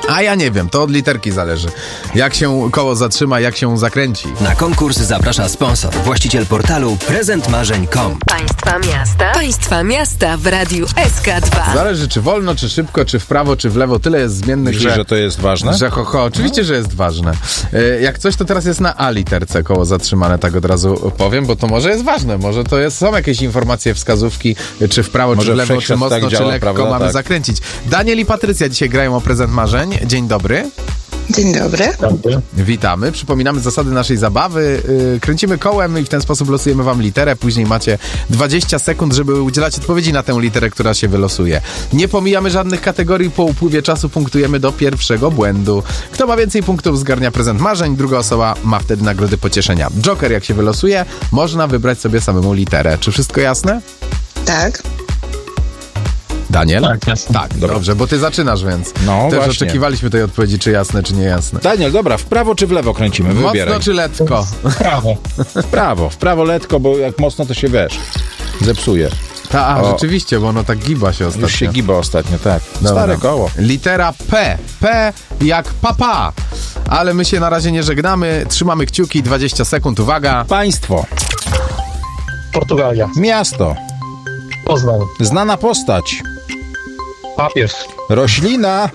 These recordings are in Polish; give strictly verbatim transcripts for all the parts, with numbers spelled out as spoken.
A ja nie wiem, to od literki zależy. Jak się koło zatrzyma, jak się zakręci. Na konkurs zaprasza sponsor, właściciel portalu prezent marzeń kropka com. Państwa miasta. Państwa miasta w Radiu S K dwa. Zależy, czy wolno, czy szybko, czy w prawo, czy w lewo. Tyle jest zmiennych, Myślisz, że... że to jest ważne? Że ho, ho. Oczywiście, no. że jest ważne. E, jak coś, to teraz jest na A literce koło zatrzymane, tak od razu powiem, bo to może jest ważne. Może to jest, są jakieś informacje, wskazówki, czy w prawo, może czy w lewo, czy mocno, tak działa, czy lekko prawda? mamy tak. zakręcić. Daniel i Patrycja dzisiaj grają o prezent marzeń. Dzień dobry. Dzień dobry. Dobry. Witamy. Przypominamy zasady naszej zabawy. Yy, kręcimy kołem i w ten sposób losujemy wam literę. Później macie dwadzieścia sekund, żeby udzielać odpowiedzi na tę literę, która się wylosuje. Nie pomijamy żadnych kategorii. Po upływie czasu punktujemy do pierwszego błędu. Kto ma więcej punktów, zgarnia prezent marzeń. Druga osoba ma wtedy nagrody pocieszenia. Joker, jak się wylosuje, można wybrać sobie samemu literę. Czy wszystko jasne? Tak. Daniel? Tak, jasne. Tak, dobrze, bo ty zaczynasz, więc No, też właśnie. oczekiwaliśmy tej odpowiedzi, czy jasne, czy niejasne. Daniel, dobra, w prawo czy w lewo kręcimy? Wybieraj. Mocno czy letko? Prawo. W prawo, w prawo letko, bo jak mocno to się wiesz, zepsuje. Ta, a, O. rzeczywiście, bo ono tak giba się ostatnio. Już się giba ostatnio, tak. Dobra. Stare koło. Litera P. P jak papa. Ale my się na razie nie żegnamy. Trzymamy kciuki, dwadzieścia sekund, uwaga. Państwo, Portugalia. miasto, Poznań. znana postać, Papież. roślina,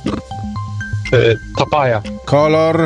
Y, papaja. kolor,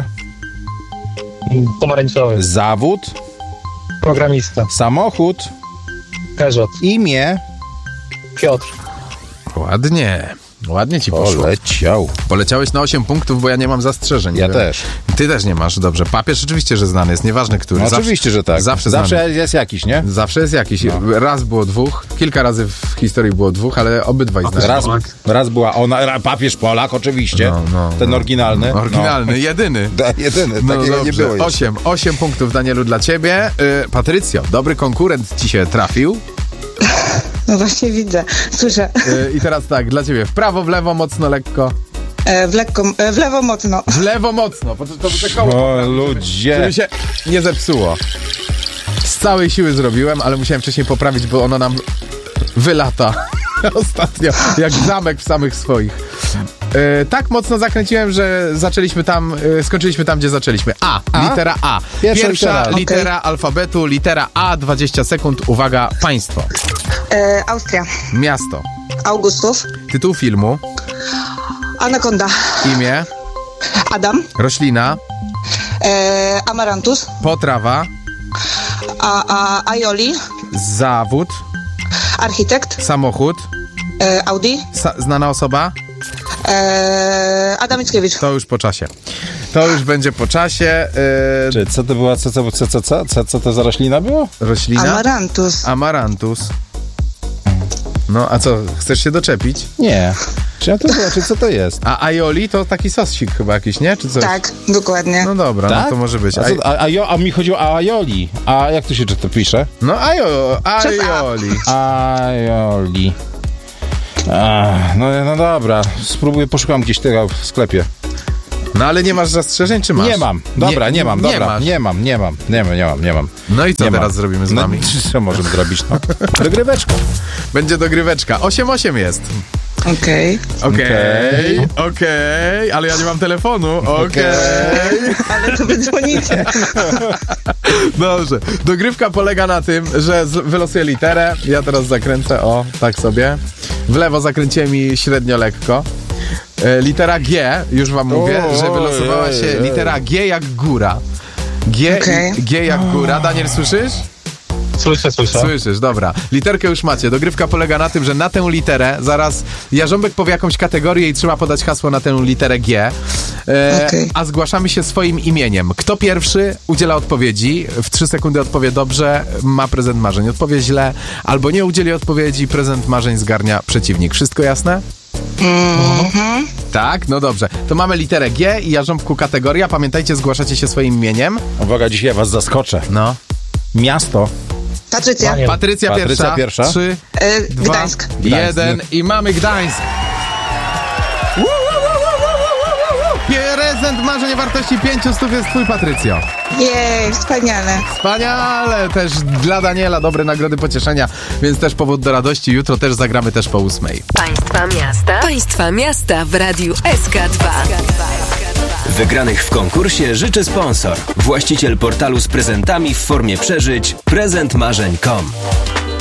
y, Pomarańczowy. zawód, Programista. samochód, Peugeot. imię. Piotr. Ładnie. Ładnie ci poszło. Poleciał. Poleciałeś na osiem punktów, bo ja nie mam zastrzeżeń. Ja Ty- też. Ty też nie masz, dobrze. Papież oczywiście, że znany jest, nieważne który. No, Zawsze- oczywiście, że tak. Zawsze, Zawsze znany. jest jakiś, nie? Zawsze jest jakiś. No. Raz było dwóch, kilka razy w historii było dwóch, ale obydwaj znamy. Raz, raz była ona, ra- papież Polak oczywiście, No, no, ten no. oryginalny. Oryginalny, jedyny. No. Da, jedyny, No takiego nie dobrze, było jeszcze. osiem, osiem punktów, Danielu, dla ciebie. Yy, Patrycjo, dobry konkurent ci się trafił. No właśnie widzę, słyszę. Yy, I teraz tak, dla ciebie w prawo, w lewo, mocno, lekko. E, w lekko, e, w lewo mocno. W lewo mocno, po to, to, to koło, O ludzie. żeby się nie zepsuło. Z całej siły zrobiłem, ale musiałem wcześniej poprawić, bo ono nam wylata ostatnio, jak zamek w samych swoich. E, tak mocno zakręciłem, że zaczęliśmy tam, e, skończyliśmy tam, gdzie zaczęliśmy. A, A? litera A. Pierwsza Pierwsza litera. litera Okej. alfabetu, litera A, dwadzieścia sekund. Uwaga, państwo. E, Austria. Miasto. Augustów. Tytuł filmu. Anakonda. Imię. Adam. Roślina. E, Amarantus. Potrawa. A, a, Aioli. Zawód. Architekt. Samochód. E, Audi. Sa- znana osoba. E, Adam Mickiewicz. To już po czasie. To już będzie po czasie. E, Czy co to była, co, co, co, co, co, co, co to za roślina było? roślina. Amarantus. Amarantus. No, a co, chcesz się doczepić? Nie. Czy ja to znaczy, co to jest? A aioli to taki sosik chyba jakiś, nie? Czy coś? Tak, dokładnie. No dobra, Tak? no to może być. A, Aj- co, a, a, jo, a mi chodziło o aioli. A jak to się czy to pisze? no ajo, Przez A. aioli. Aioli. Ach, no, no dobra, spróbuję, poszukam gdzieś tego w sklepie. No ale nie masz zastrzeżeń, czy masz? Nie mam, dobra, nie, mam, dobra, masz. nie mam, nie mam, nie mam, nie mam, nie mam. No i co Nie teraz mam. zrobimy z No, wami? co możemy zrobić, no? Dogryweczką. Będzie dogryweczka. osiem osiem jest. Okej. Okej, okej, ale ja nie mam telefonu. Okej. Ale to wy dzwonicie. Dobrze. Dogrywka polega na tym, że z- wylosuję literę. Ja teraz zakręcę, o, tak sobie. W lewo zakręciłem i średnio lekko. E, litera G, już wam mówię, Oj, że wylosowała oj, się oj. litera G jak góra. G, Okej. G jak góra. Daniel, słyszysz? Słyszę, słyszę. Słyszysz, dobra. Literkę już macie. Dogrywka polega na tym, że na tę literę zaraz Jarząbek powie jakąś kategorię i trzeba podać hasło na tę literę G. E, Okej. A zgłaszamy się swoim imieniem. Kto pierwszy udziela odpowiedzi, w trzy sekundy odpowie dobrze, ma prezent marzeń. Odpowie źle, albo nie udzieli odpowiedzi, prezent marzeń zgarnia przeciwnik. Wszystko jasne? Mhm. Tak, no dobrze. To mamy literę G i Jarząbku kategoria. Pamiętajcie, zgłaszacie się swoim imieniem. Uwaga, dzisiaj ja was zaskoczę. No. Miasto. Patrycja. Daniel. Patrycja, Patrycja pierwsza. pierwsza. Trzy, E, dwa, Gdańsk. jeden i mamy Gdańsk. Prezent Prezent marzeń o wartości pięćset jest twój, Patrycjo. Jej, wspaniale. Wspaniale, też dla Daniela dobre nagrody pocieszenia, więc też powód do radości. Jutro też zagramy też po ósmej. Państwa miasta. Państwa miasta w Radiu S K dwa. Wygranych w konkursie życzy sponsor. Właściciel portalu z prezentami w formie przeżyć prezent marzeń kropka com.